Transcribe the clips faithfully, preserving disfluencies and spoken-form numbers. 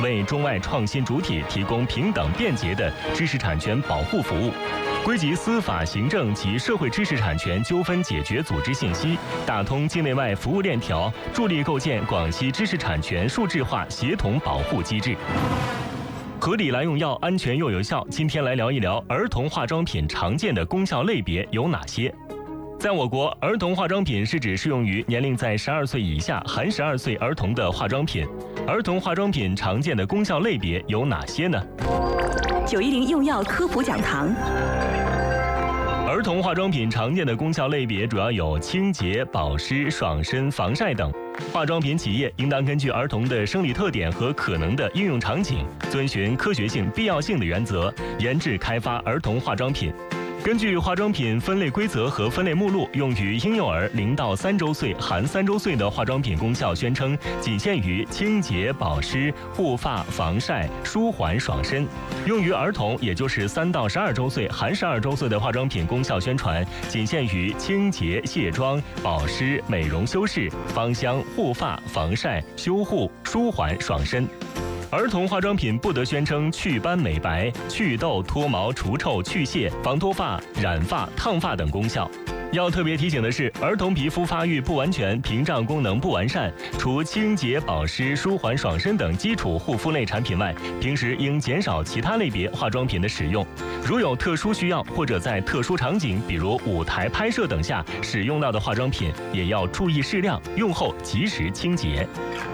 为中外创新主体提供平等便捷的知识产权保护服务。归集司法、行政及社会知识产权纠纷解决组织信息，打通境内外服务链条，助力构建广西知识产权数字化协同保护机制。合理来用药，安全又有效。今天来聊一聊儿童化妆品常见的功效类别有哪些？在我国，儿童化妆品是指适用于年龄在十二岁以下含十二岁儿童的化妆品。儿童化妆品常见的功效类别有哪些呢？ 九一零用药科普讲堂。 儿童化妆品常见的功效类别主要有清洁、保湿、爽身、防晒等。化妆品企业应当根据儿童的生理特点和可能的应用场景，遵循科学性、必要性的原则，研制开发儿童化妆品。根据化妆品分类规则和分类目录，用于婴幼儿零到三周岁含三周岁的化妆品功效宣称仅限于清洁、保湿、护发、防晒、舒缓、爽身；用于儿童，也就是三到十二周岁含十二周岁的化妆品功效宣传仅限于清洁、卸妆、保湿、美容修饰、芳香、护发、防晒、修护、舒缓、爽身。儿童化妆品不得宣称祛斑美白、祛痘、脱毛、除臭、去屑、防脱发、染发、烫发等功效。要特别提醒的是，儿童皮肤发育不完全，屏障功能不完善，除清洁、保湿、舒缓、爽身等基础护肤类产品外，平时应减少其他类别化妆品的使用。如有特殊需要或者在特殊场景，比如舞台拍摄等下使用到的化妆品，也要注意适量，用后及时清洁。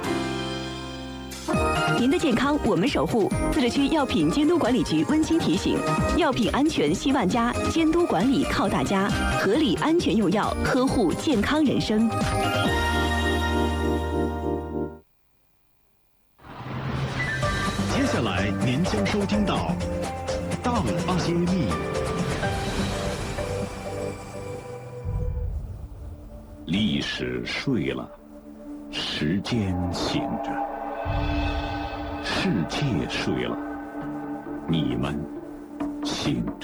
您的健康我们守护。自治区药品监督管理局温馨提醒：药品安全希万家，监督管理靠大家，合理安全用药，呵护健康人生。 接下来您将收听到《档案揭秘》。历史睡了，时间醒着。世界睡了，你们醒着。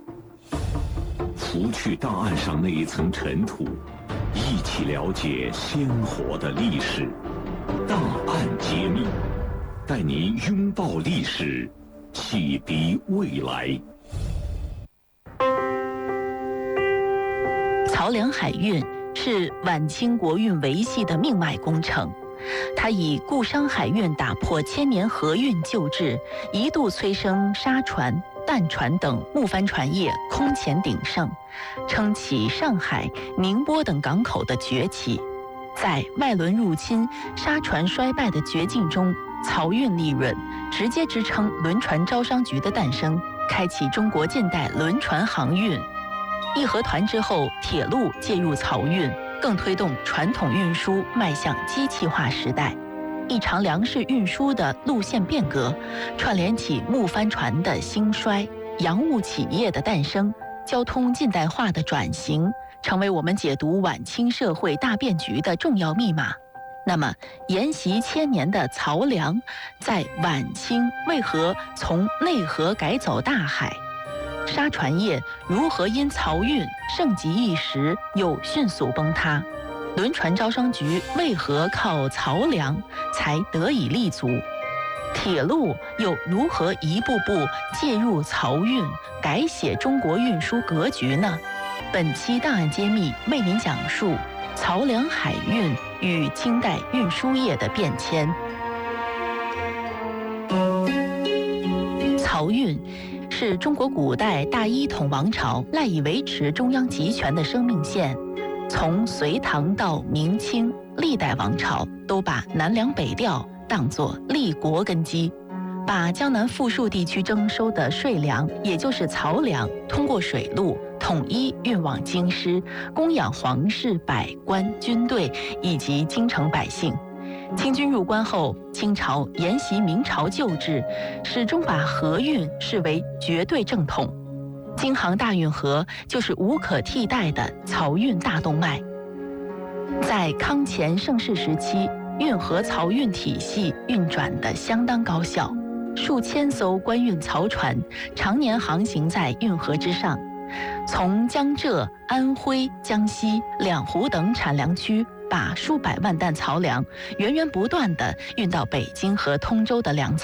拂去档案上那一层尘土，一起了解鲜活的历史。档案揭秘，带您拥抱历史，启迪未来。 漕粮海运是晚清国运维系的命脉工程。它以固商海运打破千年河运旧制，一度催生沙船、淡船等木帆船业空前鼎盛，撑起上海、宁波等港口的崛起。在外轮入侵、沙船衰败的绝境中，漕运利润直接支撑轮船招商局的诞生，开启中国近代轮船航运。义和团之后，铁路介入漕运，更推动传统运输迈向机器化时代。一场粮食运输的路线变革，串联起木帆船的兴衰、洋务企业的诞生、交通近代化的转型，成为我们解读晚清社会大变局的重要密码。那么，沿袭千年的漕粮，在晚清为何从内河改走大海？沙船业如何因漕运盛极一时又迅速崩塌？轮船招商局为何靠漕粮才得以立足？铁路又如何一步步介入漕运，改写中国运输格局呢？本期档案揭秘为您讲述漕粮海运与清代运输业的变迁。漕运是中国古代大一统王朝赖以维持中央集权的生命线。从隋唐到明清，历代王朝都把南粮北调当作立国根基，把江南富庶地区征收的税粮，也就是漕粮，通过水路统一运往京师，供养皇室、百官、军队以及京城百姓。清军入关后，清朝沿袭明朝旧制，始终把河运视为绝对正统。京杭大运河就是无可替代的漕运大动脉。在康乾盛世时期，运河漕运体系运转得相当高效，数千艘官运漕船常年航行在运河之上，从江浙、安徽、江西、两湖等产粮区，把数百万担漕粮源源不断地运到北京和通州的粮仓。